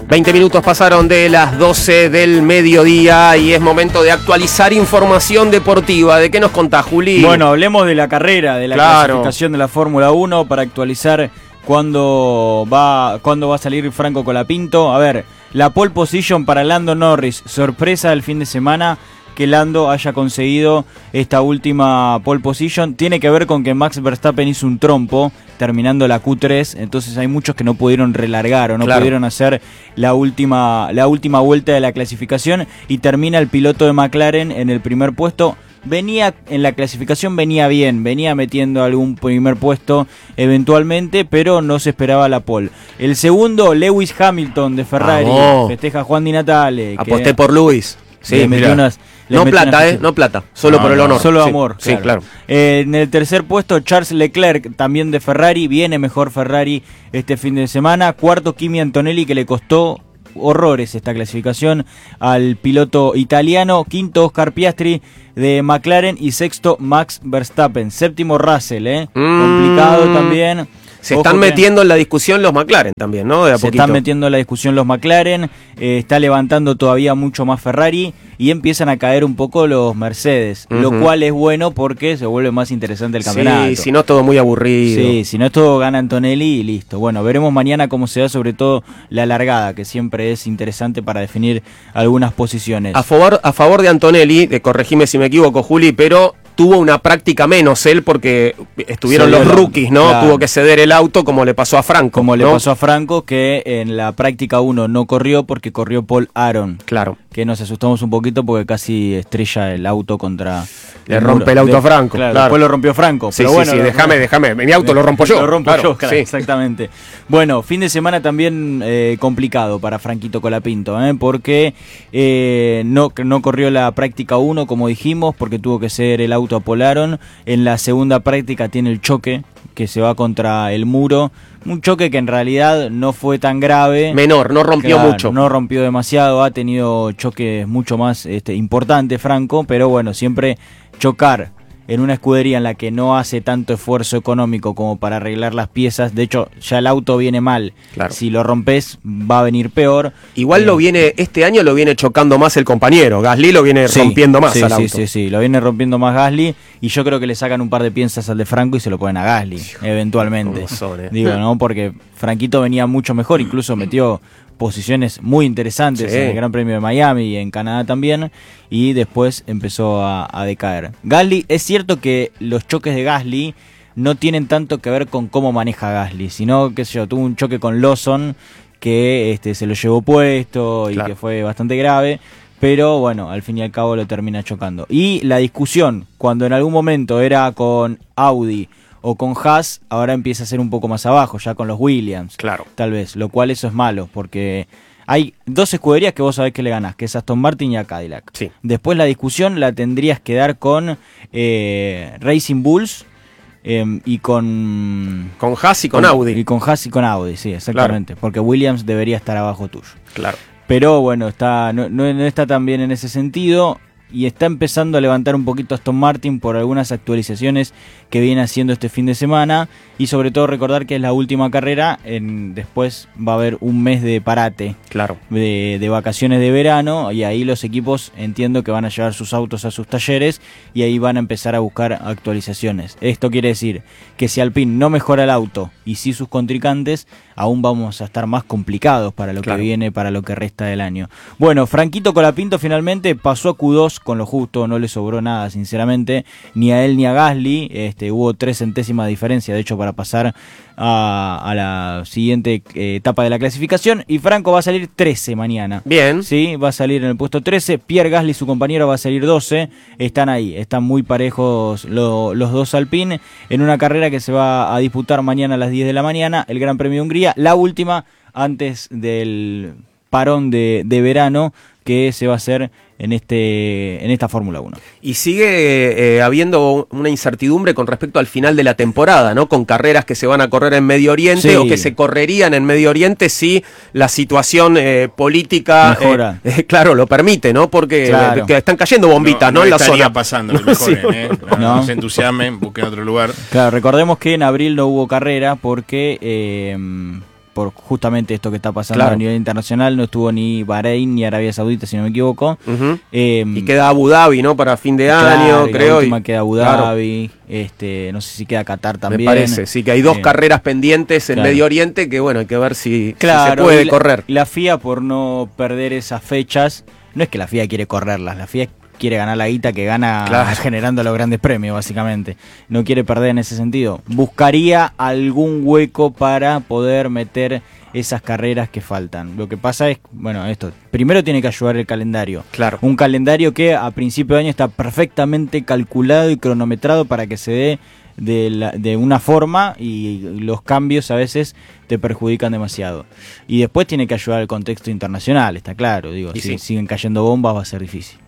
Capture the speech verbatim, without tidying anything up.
veinte minutos pasaron de las doce del mediodía y es momento de actualizar información deportiva. ¿De qué nos contás, Juli? Bueno, hablemos de la carrera, de la Claro. clasificación de la Fórmula uno para actualizar cuándo va, cuándo va a salir Franco Colapinto. A ver, la pole position para Lando Norris. Sorpresa del fin de semana que Lando haya conseguido esta última pole position. Tiene que ver con que Max Verstappen hizo un trompo terminando la Q tres, entonces hay muchos que no pudieron relargar o no Claro. pudieron hacer la última, la última vuelta de la clasificación y termina el piloto de McLaren en el primer puesto. Venía en la clasificación, venía bien, venía metiendo algún primer puesto eventualmente, pero no se esperaba la pole. El segundo, Lewis Hamilton de Ferrari, Vamos. festeja Juan Di Natale. que Aposté por Luis. Sí, le metió mirá. unas- le No metió plata, unas- ¿eh? No plata. Solo No, por el no, honor. Solo Sí, amor. Sí, claro. Eh, en el tercer puesto, Charles Leclerc, también de Ferrari. Viene mejor Ferrari este fin de semana. Cuarto, Kimi Antonelli, que le costó horrores esta clasificación al piloto italiano. Quinto, Oscar Piastri de McLaren. Y sexto, Max Verstappen. Séptimo, Russell, ¿eh? Mm. Complicado también. Se Ojo están que- metiendo en la discusión los McLaren también, ¿no? De a Se poquito. están metiendo en la discusión los McLaren, eh, está levantando todavía mucho más Ferrari y empiezan a caer un poco los Mercedes, Ujú. lo cual es bueno porque se vuelve más interesante el campeonato. Sí, si no, todo muy aburrido. Sí, si no es todo gana Antonelli y listo. Bueno, veremos mañana cómo se da, sobre todo la largada, que siempre es interesante para definir algunas posiciones. A favor, a favor de Antonelli, de corregime si me equivoco, Juli, pero tuvo una práctica menos él porque estuvieron Cedió los la- rookies, ¿no? claro. Tuvo que ceder el auto como le pasó a Franco. Como le ¿no? pasó a Franco, que en la práctica uno no corrió porque corrió Paul Aron. Claro. Que nos asustamos un poquito porque casi estrella el auto contra... Le rompe el auto de- a Franco, Claro, claro. después lo rompió Franco. Sí, pero sí, bueno, sí, lo- déjame, déjame. Mi auto lo rompo yo. Lo rompo claro, yo, claro, sí. exactamente. Bueno, fin de semana también eh, complicado para Franquito Colapinto, ¿eh? porque eh, no, no corrió la práctica uno, como dijimos, porque tuvo que ser el auto a Paul Aron. En la segunda práctica tiene el choque, que se va contra el muro. Un choque que en realidad no fue tan grave. Menor, no rompió Claro, mucho. No rompió demasiado, ha tenido choques mucho más este, importantes, Franco, pero bueno, siempre chocar en una escudería en la que no hace tanto esfuerzo económico como para arreglar las piezas. De hecho, ya el auto viene mal. Claro. Si lo rompes, va a venir peor. Igual Eh, lo viene, este año lo viene chocando más el compañero. Gasly lo viene sí, rompiendo más sí, al sí, auto. Sí, sí, lo viene rompiendo más Gasly. Y yo creo que le sacan un par de piezas al de Franco y se lo ponen a Gasly, eventualmente. cómo son, eh. Digo, ¿no? Porque Franquito venía mucho mejor, incluso metió posiciones muy interesantes Sí. en el Gran Premio de Miami y en Canadá también, y después empezó a, a decaer. Gasly, es cierto que los choques de Gasly no tienen tanto que ver con cómo maneja Gasly, sino, qué sé yo, tuvo un choque con Lawson que este, se lo llevó puesto y Claro. que fue bastante grave. Pero bueno, al fin y al cabo lo termina chocando. Y la discusión, cuando en algún momento era con Audi o con Haas, ahora empieza a ser un poco más abajo, ya con los Williams. Claro. Tal vez, lo cual eso es malo, porque hay dos escuderías que vos sabés que le ganás, que es Aston Martin y a Cadillac. Sí. Después la discusión la tendrías que dar con eh, Racing Bulls eh, y con... Con Haas y con, Audi. Y con Haas y con Audi, sí, exactamente. Porque Williams debería estar abajo tuyo. Claro. Pero bueno, está no, no, no está tan bien en ese sentido y está empezando a levantar un poquito Aston Martin por algunas actualizaciones que viene haciendo este fin de semana y sobre todo recordar que es la última carrera, en, después va a haber un mes de parate, Claro. de, de vacaciones de verano y ahí los equipos entiendo que van a llevar sus autos a sus talleres y ahí van a empezar a buscar actualizaciones. Esto quiere decir que si Alpine no mejora el auto y sí sus contrincantes, aún vamos a estar más complicados para lo Claro. que viene, para lo que resta del año. Bueno, Franquito Colapinto finalmente pasó a Q dos con lo justo, no le sobró nada sinceramente, ni a él ni a Gasly, este, hubo tres centésimas de diferencia de hecho para pasar a, a la siguiente eh, etapa de la clasificación y Franco va a salir trece mañana. Bien. Sí, va a salir en el puesto trece. Pierre Gasly, su compañero, va a salir doce. Están ahí, están muy parejos lo, los dos Alpine en una carrera que se va a disputar mañana a las diez de la mañana, el Gran Premio de Hungría, la última antes del parón de, de verano que se va a hacer en este en esta Fórmula uno. Y sigue eh, habiendo una incertidumbre con respecto al final de la temporada, ¿no? Con carreras que se van a correr en Medio Oriente Sí. o que se correrían en Medio Oriente si la situación eh, política, Mejora. eh, eh, claro, lo permite, ¿no? Porque Claro. eh, que están cayendo bombitas, ¿no? no en la estaría zona. pasando que No, sí. mejoren, ¿eh? No, No. no se entusiasmen, busquen otro lugar. Claro, recordemos que en abril no hubo carrera porque eh, por justamente esto que está pasando Claro. a nivel internacional. No estuvo ni Bahrein ni Arabia Saudita, si no me equivoco. Uh-huh. Eh, y queda Abu Dhabi, ¿no? Para fin de claro, año, y creo. La última y, queda Abu Dhabi, claro. este, no sé si queda Qatar también. Me parece, sí, que hay dos eh, carreras pendientes en claro. Medio Oriente que, bueno, hay que ver si, claro, si se puede y la, correr. La F I A, por no perder esas fechas, no es que la F I A quiere correrlas, la F I A quiere ganar la guita que gana claro. generando los grandes premios, básicamente. No quiere perder en ese sentido. Buscaría algún hueco para poder meter esas carreras que faltan. Lo que pasa es, bueno, esto, primero tiene que ayudar el calendario. Claro. Un calendario que a principio de año está perfectamente calculado y cronometrado para que se dé de, la, de una forma, y los cambios a veces te perjudican demasiado. Y después tiene que ayudar el contexto internacional, está claro. Digo, y si sí. siguen cayendo bombas va a ser difícil.